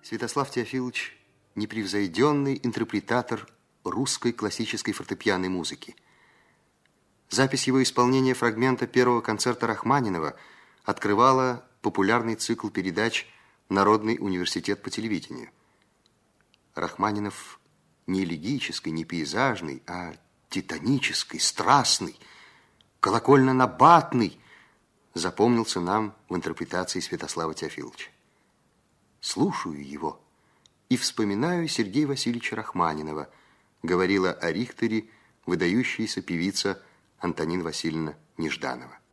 Святослав Теофилович – непревзойденный интерпретатор русской классической фортепианной музыки. Запись его исполнения фрагмента первого концерта Рахманинова открывала популярный цикл передач «Народный университет» по телевидению. Рахманинов не элегический, не пейзажный, а титанический, страстный, колокольно-набатный запомнился нам в интерпретации Святослава Теофиловича. Слушаю его и вспоминаю Сергея Васильевича Рахманинова, говорила о Рихтере выдающаяся певица Антонина Васильевна Нежданова.